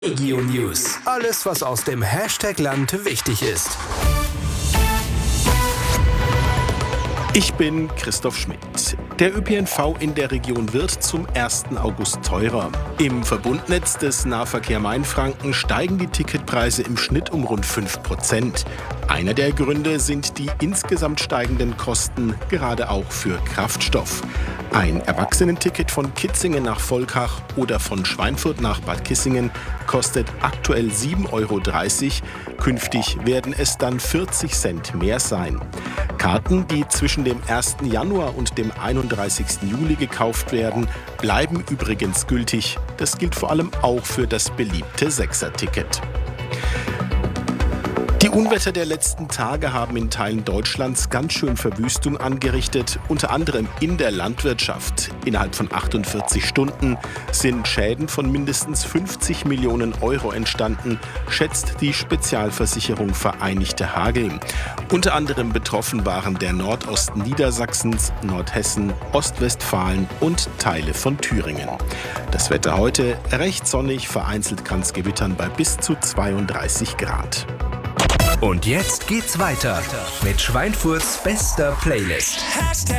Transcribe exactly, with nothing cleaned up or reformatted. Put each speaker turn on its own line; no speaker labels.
Regio News. Alles, was aus dem Hashtag Land wichtig ist.
Ich bin Christoph Schmidt. Der Ö P N V in der Region wird zum ersten August teurer. Im Verbundnetz des Nahverkehr Mainfranken steigen die Ticketpreise im Schnitt um rund fünf Prozent. Einer der Gründe sind die insgesamt steigenden Kosten, gerade auch für Kraftstoff. Ein Erwachsenenticket von Kitzingen nach Volkach oder von Schweinfurt nach Bad Kissingen kostet aktuell sieben Euro dreißig. Künftig werden es dann vierzig Cent mehr sein. Karten, die zwischen dem ersten Januar und dem einunddreißigsten Juli gekauft werden, bleiben übrigens gültig. Das gilt vor allem auch für das beliebte Sechser-Ticket. Die Unwetter der letzten Tage haben in Teilen Deutschlands ganz schön Verwüstung angerichtet, unter anderem in der Landwirtschaft. Innerhalb von achtundvierzig Stunden sind Schäden von mindestens fünfzig Millionen Euro entstanden, schätzt die Spezialversicherung Vereinigte Hagel. Unter anderem betroffen waren der Nordosten Niedersachsens, Nordhessen, Ostwestfalen und Teile von Thüringen. Das Wetter heute recht sonnig, vereinzelt kann es gewittern bei bis zu zweiunddreißig Grad.
Und jetzt geht's weiter mit Schweinfurts bester Playlist.